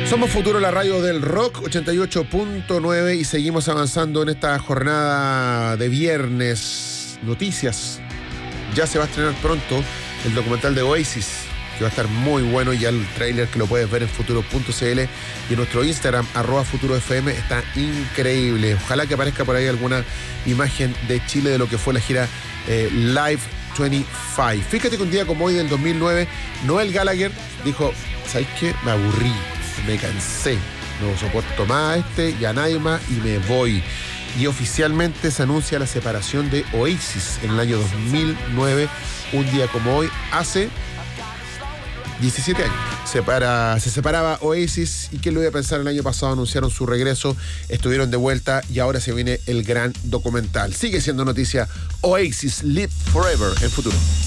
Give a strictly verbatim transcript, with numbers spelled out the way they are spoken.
Somos Futuro, la radio del rock, ochenta y ocho punto nueve, y seguimos avanzando en esta jornada de viernes. Noticias. Ya se va a estrenar pronto el documental de Oasis, que va a estar muy bueno. Ya el tráiler, que lo puedes ver en futuro punto c l y en nuestro Instagram, arroba futurofm, está increíble. Ojalá que aparezca por ahí alguna imagen de Chile de lo que fue la gira eh, Live veinticinco. Fíjate que un día como hoy del dos mil nueve, Noel Gallagher dijo: ¿sabes qué? Me aburrí, me cansé, no soporto más este, ya nadie más, y me voy. Y oficialmente se anuncia la separación de Oasis en el año dos mil nueve, un día como hoy, hace diecisiete años. Separa, se separaba Oasis, y quién lo iba a pensar, el año pasado anunciaron su regreso, estuvieron de vuelta y ahora se viene el gran documental. Sigue siendo noticia Oasis Live Forever en Futuro.